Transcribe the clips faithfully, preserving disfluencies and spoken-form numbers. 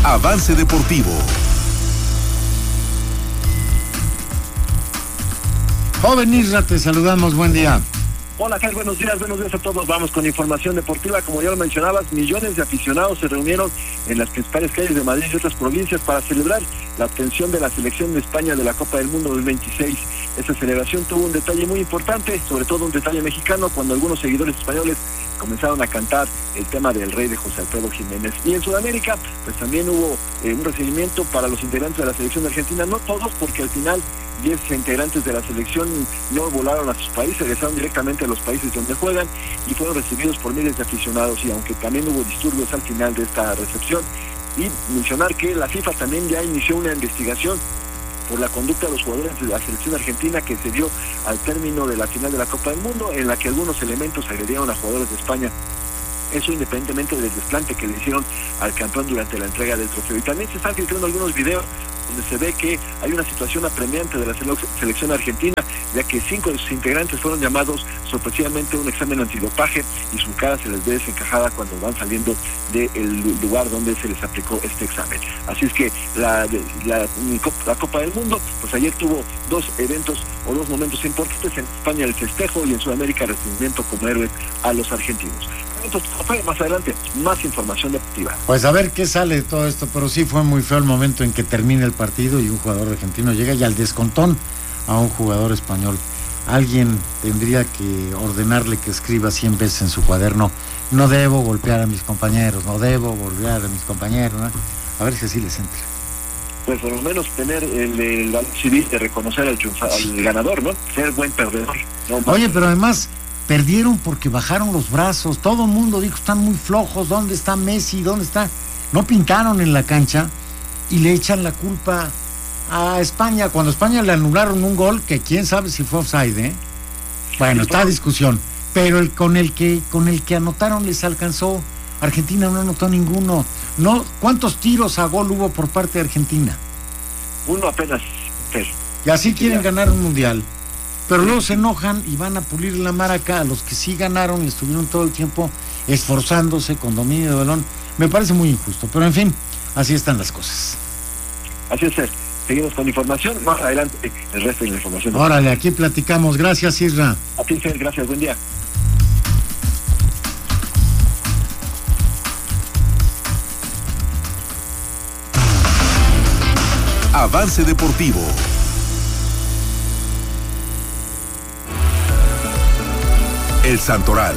Avance Deportivo. Joven Isra, te saludamos, buen día. Hola, Cal, buenos días, buenos días a todos. Vamos con información deportiva. Como ya lo mencionabas, millones de aficionados se reunieron en las principales calles de Madrid y otras provincias para celebrar la obtención de la selección de España de la Copa del Mundo del veintiséis. Esta celebración tuvo un detalle muy importante, sobre todo un detalle mexicano, cuando algunos seguidores españoles comenzaron a cantar el tema del rey de José Alfredo Jiménez. Y en Sudamérica, pues también hubo eh, un recibimiento para los integrantes de la selección de Argentina, no todos, porque al final diez integrantes de la selección no volaron a sus países, regresaron directamente a los países donde juegan y fueron recibidos por miles de aficionados, y aunque también hubo disturbios al final de esta recepción. Y mencionar que la FIFA también ya inició una investigación por la conducta de los jugadores de la selección argentina que se dio al término de la final de la Copa del Mundo, en la que algunos elementos agredieron a jugadores de España. Eso independientemente del desplante que le hicieron al campeón durante la entrega del trofeo. Y también se están filtrando algunos videos donde se ve que hay una situación apremiante de la selección argentina, ya que cinco de sus integrantes fueron llamados sorpresivamente a un examen antidopaje y su cara se les ve desencajada cuando van saliendo del lugar donde se les aplicó este examen. Así es que la, la, la Copa del Mundo, pues ayer tuvo dos eventos o dos momentos importantes: en España el festejo y en Sudamérica el recibimiento como héroes a los argentinos. Entonces, más adelante, más información deportiva. Pues a ver qué sale de todo esto, pero sí fue muy feo el momento en que termina el partido y un jugador argentino llega y al descontón a un jugador español. Alguien tendría que ordenarle que escriba cien veces en su cuaderno: no debo golpear a mis compañeros, no debo golpear a mis compañeros, ¿no? A ver si así les entra. Pues por lo menos tener el, el valor civil de reconocer al, al ganador, ¿no? Ser buen perdedor. ¿No? Oye, pero además perdieron porque bajaron los brazos. Todo el mundo dijo: están muy flojos, ¿dónde está Messi? ¿Dónde está? No pintaron en la cancha y le echan la culpa a España, cuando a España le anularon un gol que quién sabe si fue offside, ¿eh? Bueno, está a discusión, pero el con el que con el que anotaron les alcanzó. Argentina no anotó ninguno. No, ¿cuántos tiros a gol hubo por parte de Argentina? Uno apenas. Pero, y así quieren ganar un mundial. Pero luego se enojan y van a pulir la maraca a los que sí ganaron y estuvieron todo el tiempo esforzándose con dominio de balón. Me parece muy injusto, pero en fin, así están las cosas. Así es. Seguimos con información, más adelante el resto de la información. Órale, aquí platicamos. Gracias, Isra. A ti, Fer, gracias, buen día. Avance Deportivo. El Santoral.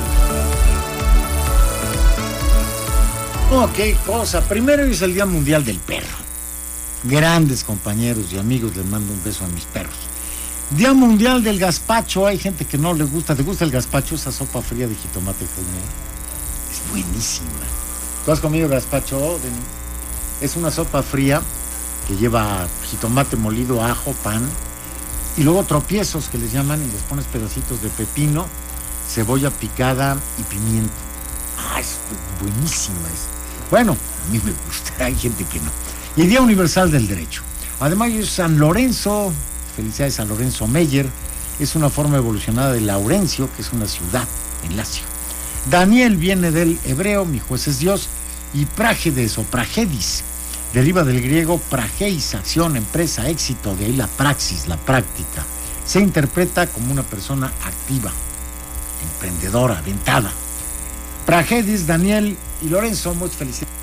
Oh, qué cosa. Primero es el Día Mundial del Perro. Grandes compañeros y amigos, les mando un beso a mis perros. Día Mundial del Gazpacho. Hay gente que no le gusta. ¿Te gusta el gazpacho? Esa sopa fría de jitomate, Jaime. Es buenísima. ¿Tú has comido gazpacho, Denis? Es una sopa fría que lleva jitomate molido, ajo, pan y luego tropiezos que les llaman, y les pones pedacitos de pepino, cebolla picada y pimiento. Ah, es buenísima. Es. Bueno, a mí me gusta. Hay gente que no. Y el Día Universal del Derecho. Además es San Lorenzo. Felicidades a Lorenzo Meyer. Es una forma evolucionada de Laurencio, que es una ciudad en Lacio. Daniel viene del hebreo, mi juez es Dios. Y Prágedes o Pragedis deriva del griego prageis, acción, empresa, éxito. De ahí la praxis, la práctica. Se interpreta como una persona activa, emprendedora, aventada. Pragedis, Daniel y Lorenzo, muchas felicidades.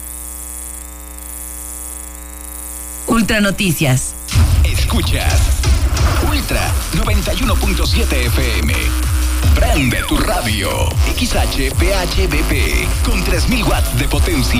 Ultra Noticias. Escuchas Ultra noventa y uno punto siete F M. Prende tu radio. X H P H B P con tres mil watts de potencia.